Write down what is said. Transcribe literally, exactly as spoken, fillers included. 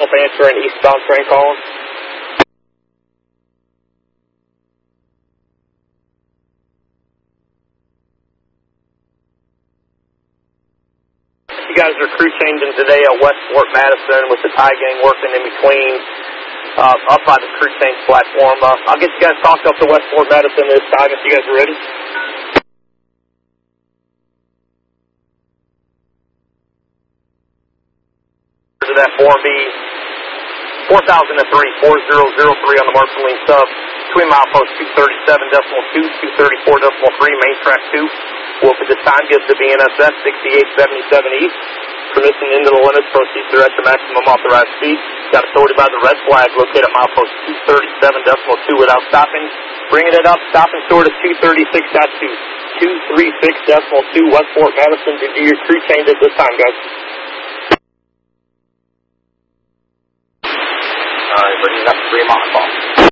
Gulf answer and eastbound train calling. You guys are crew changing today at West Fort Madison with the Thai gang working in between uh, up by the crew change platform. Uh, I'll get you guys talked up to West Fort Madison this time if you guys are ready. To that four B, four thousand three, four zero zero three on the Marceline sub, between milepost two thirty-seven decimal two, two thirty-four decimal three, main track two. Wolf at this time gives the B N S S sixty-eight seventy-seven east. Permission into the limits, proceed through at your maximum authorized speed. Got authority by the red flag, located at milepost two thirty-seven decimal two without stopping. Bringing it up, stop and store to two thirty-six point two. two thirty-six decimal two, West Fort Madison, to do your crew change at this time, guys. Alright, bringing up three mile call.